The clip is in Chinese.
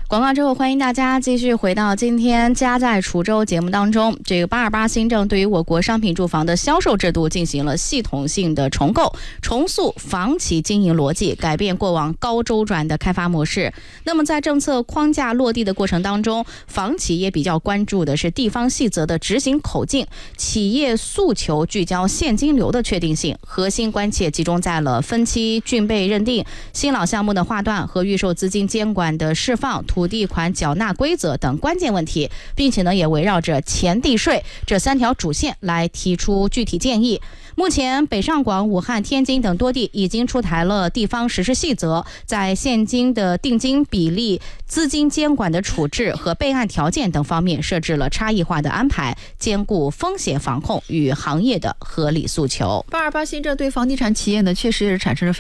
广告之后，欢迎大家继续回到今天家在滁州节目当中。这个828新政对于我国商品住房的销售制度进行了系统性的重构，重塑房企经营逻辑，改变过往高周转的开发模式。那么在政策框架落地的过程当中，房企也比较关注的是地方细则的执行口径，企业诉求聚焦现金流的确定性，核心关切集中在了分期竣备认定、新老项目的划断和预售资金监管的释放、土地款缴纳规则等关键问题，并且呢也围绕着钱地税这3条主线来提出具体建议。目前北上广、武汉、天津等多地已经出台了地方实施细则，在现金的定金比例、资金监管的处置和备案条件等方面设置了差异化的安排，兼顾风险防控与行业的合理诉求。 828新政对房地产企业呢，确实也是产生了